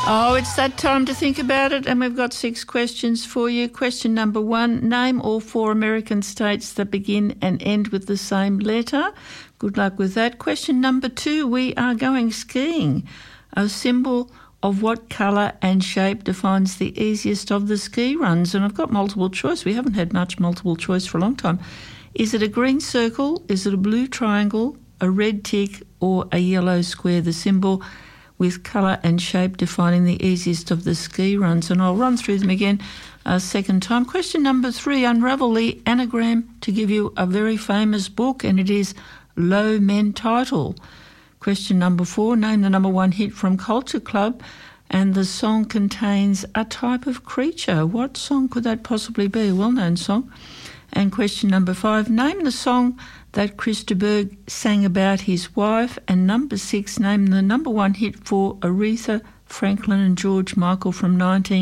Oh, it's that time to think about it, and we've got 6 questions for you. Question number 1, name all 4 American states that begin and end with the same letter. Good luck with that. Question number 2, we are going skiing. A symbol of what colour and shape defines the easiest of the ski runs? And I've got multiple choice. We haven't had much multiple choice for a long time. Is it a green circle? Is it a blue triangle, a red tick, or a yellow square? The symbol with colour and shape defining the easiest of the ski runs. And I'll run through them again a second time. Question number 3, unravel the anagram to give you a very famous book, and it is Low Men Title. Question number 4, name the number 1 hit from Culture Club, and the song contains a type of creature. What song could that possibly be? A well-known song. And question number 5, name the song that Chris de Burgh sang about his wife. And number 6, name the number 1 hit for Aretha Franklin and George Michael from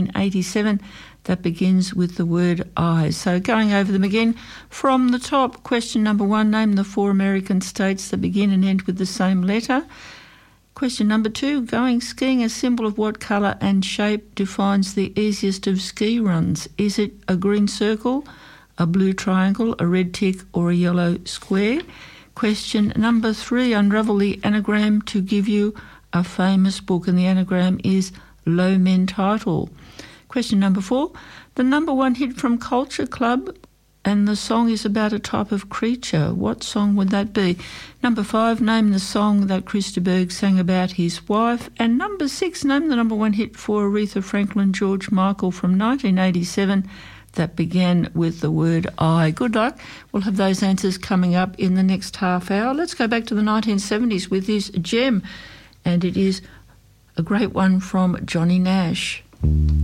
1987 that begins with the word I. So going over them again from the top. Question number 1, name the 4 American states that begin and end with the same letter. Question number 2, going skiing, a symbol of what colour and shape defines the easiest of ski runs? Is it a green circle, a blue triangle, a red tick, or a yellow square? Question number 3, unravel the anagram to give you a famous book, and the anagram is Low Men Title. Question number 4, the number 1 hit from Culture Club, and the song is about a type of creature. What song would that be? Number 5, name the song that Chris de Burgh sang about his wife. And number 6, name the number 1 hit for Aretha Franklin, George Michael from 1987 that began with the word I. Good luck. We'll have those answers coming up in the next half hour. Let's go back to the 1970s with this gem, and it is a great one from Johnny Nash.